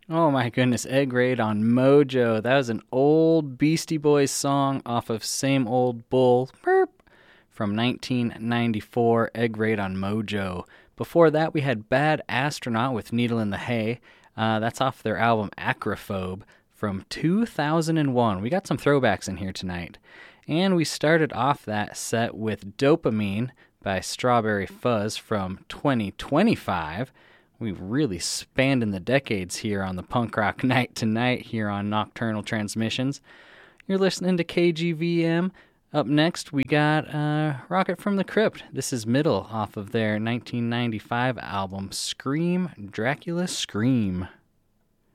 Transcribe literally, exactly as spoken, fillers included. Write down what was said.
Oh my goodness, Egg Raid on Mojo. That was an old Beastie Boys song off of Same Old Bull Burp from nineteen ninety-four, Egg Raid on Mojo. Before that, we had Bad Astronaut with Needle in the Hay. Uh, that's off their album Acrophobe from two thousand one. We got some throwbacks in here tonight. And we started off that set with Dopamine by Strawberry Fuzz from twenty twenty-five. We really spanned in the decades here on the Punk Rock Night Tonight here on Nocturnal Transmissions. You're listening to K G V M. Up next, we got uh, Rocket from the Crypt. This is Middle off of their nineteen ninety-five album Scream, Dracula Scream.